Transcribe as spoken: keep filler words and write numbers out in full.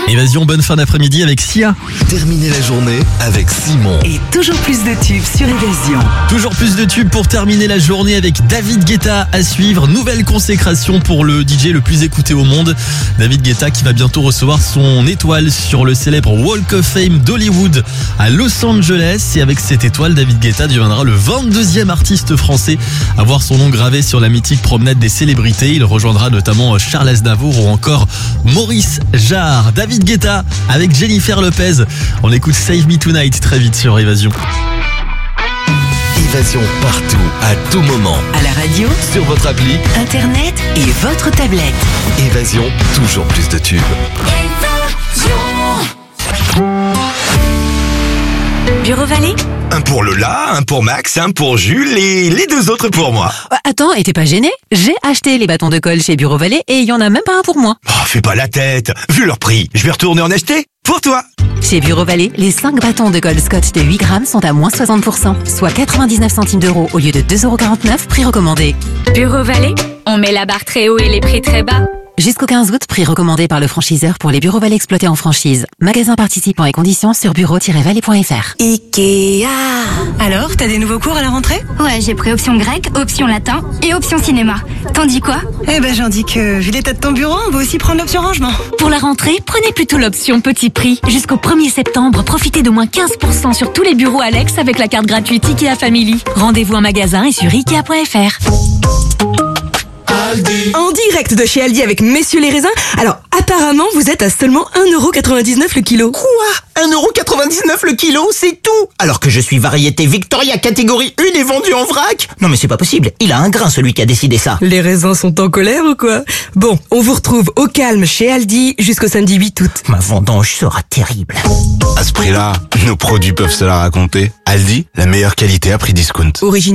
Évasion, bonne fin d'après-midi avec Sia. Terminez la journée avec Simon. Et toujours plus de tubes sur Évasion. Toujours plus de tubes pour terminer la journée avec David Guetta à suivre. Nouvelle consécration pour le D J le plus écouté au monde. David Guetta qui va bientôt recevoir son étoile sur le célèbre Walk of Fame d'Hollywood à Los Angeles. Et avec cette étoile, David Guetta deviendra le vingt-deuxième artiste français à voir son nom gravé sur la mythique promenade des célébrités. Il rejoindra notamment Charles Aznavour ou encore Maurice Jarre. David Guetta avec Jennifer Lopez. On écoute Save Me Tonight très vite sur Évasion. Évasion partout, à tout moment. À la radio, Sur votre appli, internet et votre tablette. Évasion, toujours plus de tubes. Bureau Vallée? Un pour Lola, un pour Max, un pour Jules et les deux autres pour moi. Euh, Attends, et t'es pas gêné? J'ai acheté les bâtons de colle chez Bureau Vallée et il y en a même pas un pour moi. Oh, fais pas la tête. Vu leur prix, je vais retourner en acheter pour toi. Chez Bureau Vallée, les cinq bâtons de colle Scotch de huit grammes sont à moins soixante pour cent, soit quatre-vingt-dix-neuf centimes d'euros au lieu de deux euros quarante-neuf, prix recommandé. Bureau Vallée, on met la barre très haut et les prix très bas. Jusqu'au quinze août, prix recommandé par le franchiseur pour les Bureau Vallée exploités en franchise. Magasin participant et conditions sur bureau tiret vallée point f r. Ikea. Alors, t'as des nouveaux cours à la rentrée? Ouais, j'ai pris option grec, option latin et option cinéma. T'en dis quoi? Eh ben, j'en dis que, vu l'état de ton bureau, on va aussi prendre l'option rangement. Pour la rentrée, prenez plutôt l'option petit prix. Jusqu'au premier septembre, profitez de moins quinze pour cent sur tous les bureaux Alex avec la carte gratuite Ikea Family. Rendez-vous en magasin et sur ikea point f r. En direct de chez Aldi avec Messieurs les raisins. Alors, apparemment, vous êtes à seulement un euro quatre-vingt-dix-neuf le kilo. Quoi? un euro quatre-vingt-dix-neuf le kilo, c'est tout? Alors que je suis variété Victoria catégorie un et vendu en vrac? Non mais c'est pas possible, il a un grain celui qui a décidé ça. Les raisins sont en colère ou quoi? Bon, on vous retrouve au calme chez Aldi jusqu'au samedi huit août. Ma vendange sera terrible. À ce prix-là, nos produits peuvent se la raconter. Aldi, la meilleure qualité à prix discount. Origine